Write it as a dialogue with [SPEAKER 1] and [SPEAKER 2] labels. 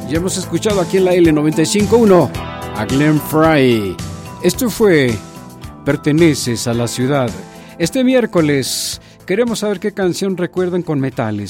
[SPEAKER 1] Ya hemos escuchado aquí en la L95.1 a Glenn Frey. Esto fue Perteneces a la Ciudad. Este miércoles queremos saber qué canción recuerdan con metales.